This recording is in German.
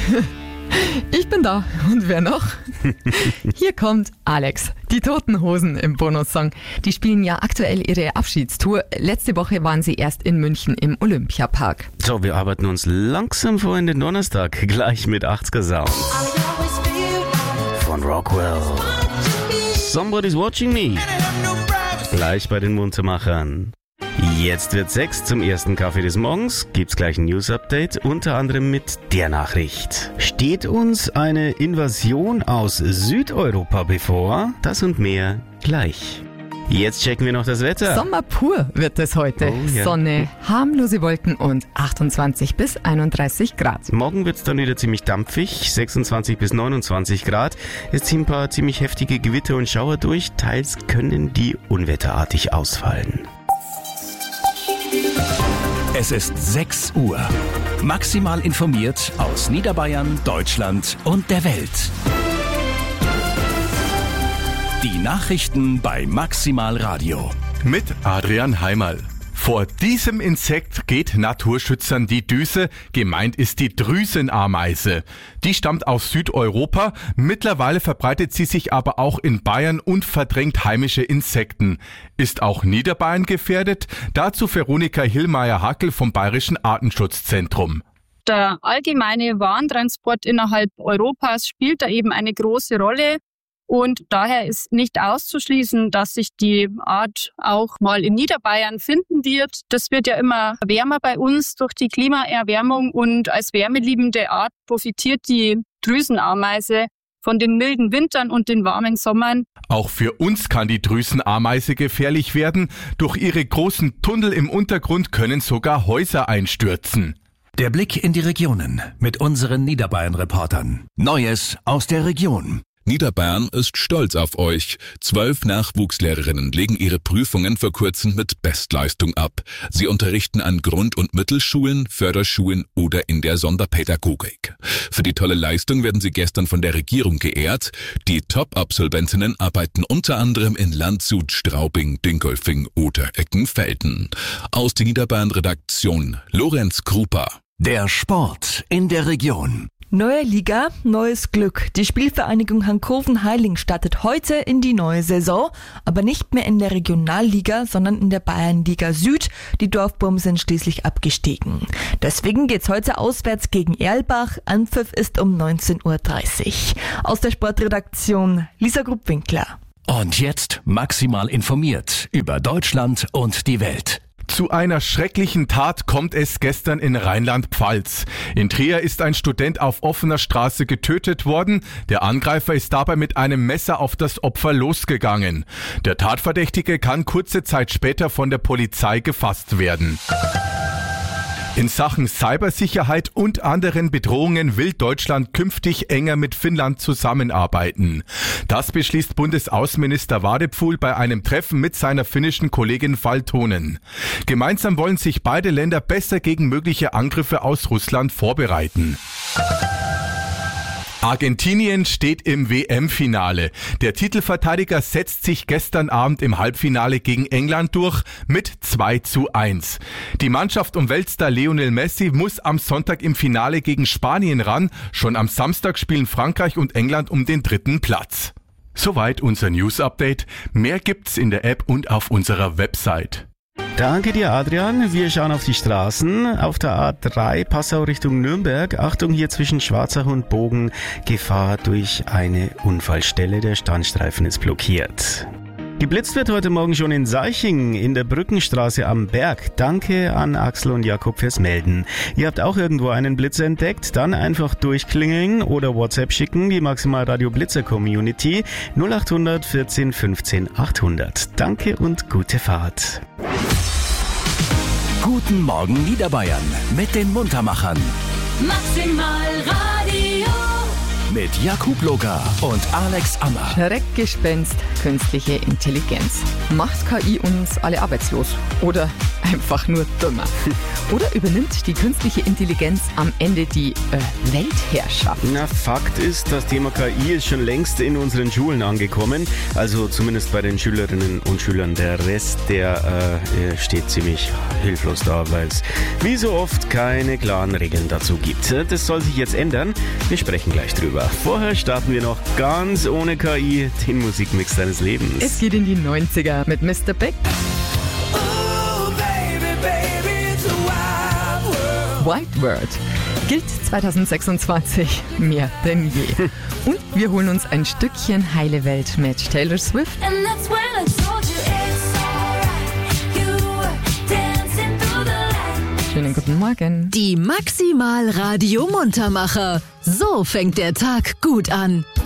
Ich bin da. Und wer noch? Hier kommt Alex. Die Toten Hosen im Bonussong. Die spielen ja aktuell ihre Abschiedstour. Letzte Woche waren sie erst in München im Olympiapark. So, wir arbeiten uns langsam vor in den Donnerstag. Gleich mit 80er Sound. Von Rockwell. Somebody's Watching Me. Gleich bei den Muntermachern. Jetzt wird 6 zum ersten Kaffee des Morgens. Gibt's gleich ein News-Update, unter anderem mit der Nachricht. Steht uns eine Invasion aus Südeuropa bevor? Das und mehr gleich. Jetzt checken wir noch das Wetter. Sommer pur wird es heute. Oh, ja. Sonne, harmlose Wolken und 28 bis 31 Grad. Morgen wird's dann wieder ziemlich dampfig, 26 bis 29 Grad. Es ziehen ein paar ziemlich heftige Gewitter und Schauer durch. Teils können die unwetterartig ausfallen. Es ist 6 Uhr. Maximal informiert aus Niederbayern, Deutschland und der Welt. Die Nachrichten bei Maximal Radio. Mit Adrian Heimerl. Vor diesem Insekt geht Naturschützern die Düse. Gemeint ist die Drüsenameise. Die stammt aus Südeuropa. Mittlerweile verbreitet sie sich aber auch in Bayern und verdrängt heimische Insekten. Ist auch Niederbayern gefährdet? Dazu Veronika Hillmeier-Hackel vom Bayerischen Artenschutzzentrum. Der allgemeine Warentransport innerhalb Europas spielt da eben eine große Rolle. Und daher ist nicht auszuschließen, dass sich die Art auch mal in Niederbayern finden wird. Das wird ja immer wärmer bei uns durch die Klimaerwärmung und als wärmeliebende Art profitiert die Drüsenameise von den milden Wintern und den warmen Sommern. Auch für uns kann die Drüsenameise gefährlich werden. Durch ihre großen Tunnel im Untergrund können sogar Häuser einstürzen. Der Blick in die Regionen mit unseren Niederbayern-Reportern. Neues aus der Region. Niederbayern ist stolz auf euch. 12 Nachwuchslehrerinnen legen ihre Prüfungen vor kurzem mit Bestleistung ab. Sie unterrichten an Grund- und Mittelschulen, Förderschulen oder in der Sonderpädagogik. Für die tolle Leistung werden sie gestern von der Regierung geehrt. Die Top-Absolventinnen arbeiten unter anderem in Landshut, Straubing, Dingolfing oder Eckenfelden. Aus der Niederbayern-Redaktion Lorenz Krupa. Der Sport in der Region. Neue Liga, neues Glück. Die Spielvereinigung Hankoven-Heiling startet heute in die neue Saison, aber nicht mehr in der Regionalliga, sondern in der Bayernliga Süd. Die Dorfburm sind schließlich abgestiegen. Deswegen geht's heute auswärts gegen Erlbach. Anpfiff ist um 19:30 Uhr. Aus der Sportredaktion Lisa Gruppwinkler. Und jetzt maximal informiert über Deutschland und die Welt. Zu einer schrecklichen Tat kommt es gestern in Rheinland-Pfalz. In Trier ist ein Student auf offener Straße getötet worden. Der Angreifer ist dabei mit einem Messer auf das Opfer losgegangen. Der Tatverdächtige kann kurze Zeit später von der Polizei gefasst werden. In Sachen Cybersicherheit und anderen Bedrohungen will Deutschland künftig enger mit Finnland zusammenarbeiten. Das beschließt Bundesaußenminister Vadepfuhl bei einem Treffen mit seiner finnischen Kollegin Valtonen. Gemeinsam wollen sich beide Länder besser gegen mögliche Angriffe aus Russland vorbereiten. Argentinien steht im WM-Finale. Der Titelverteidiger setzt sich gestern Abend im Halbfinale gegen England durch mit 2:1. Die Mannschaft um Weltstar Lionel Messi muss am Sonntag im Finale gegen Spanien ran. Schon am Samstag spielen Frankreich und England um den 3. Platz. Soweit unser News-Update. Mehr gibt's in der App und auf unserer Website. Danke dir, Adrian. Wir schauen auf die Straßen. Auf der A3 Passau Richtung Nürnberg. Achtung, hier zwischen Schwarzach und Bogen. Gefahr durch eine Unfallstelle. Der Standstreifen ist blockiert. Geblitzt wird heute Morgen schon in Seiching in der Brückenstraße am Berg. Danke an Axel und Jakob fürs Melden. Ihr habt auch irgendwo einen Blitz entdeckt? Dann einfach durchklingeln oder WhatsApp schicken. Die Maximal Radio Blitzer Community 0800 14 15 800. Danke und gute Fahrt. Guten Morgen Niederbayern mit den Muntermachern. Maximal Radio mit Jakub Logar und Alex Ammer. Schreckgespenst, künstliche Intelligenz. Macht KI uns alle arbeitslos? Oder einfach nur dümmer? Oder übernimmt die künstliche Intelligenz am Ende die Weltherrschaft? Na, Fakt ist, das Thema KI ist schon längst in unseren Schulen angekommen. Also zumindest bei den Schülerinnen und Schülern. Der Rest, der steht ziemlich hilflos da, weil es wie so oft keine klaren Regeln dazu gibt. Das soll sich jetzt ändern. Wir sprechen gleich drüber. Vorher starten wir noch ganz ohne KI den Musikmix deines Lebens. Es geht in die 90er mit Mr. Big. White World gilt 2026 mehr denn je. Und wir holen uns ein Stückchen heile Welt mit Taylor Swift. Schönen guten Morgen. Die Maximal Radio Muntermacher. So fängt der Tag gut an.